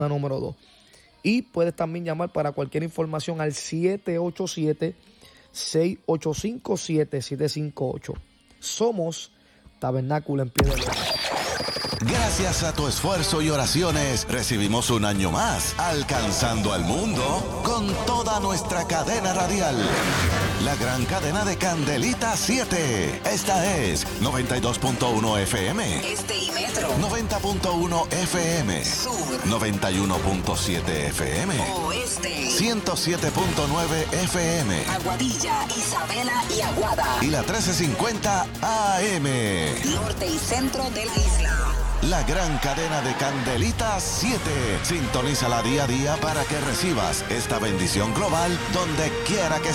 número 2. Y puedes también llamar para cualquier información al 787-685-7758. Somos Tabernáculo en Piedras. Gracias a tu esfuerzo y oraciones, recibimos un año más, alcanzando al mundo con toda nuestra cadena radial. La gran cadena de Candelita 7. Esta es 92.1 FM. Este y Metro. 90.1 FM. Sur. 91.7 FM. Oeste. 107.9 FM. Aguadilla, Isabela y Aguada. Y la 1350 AM. Norte y centro de la isla. La gran cadena de Candelita 7. Sintonízala día a día para que recibas esta bendición global donde quiera que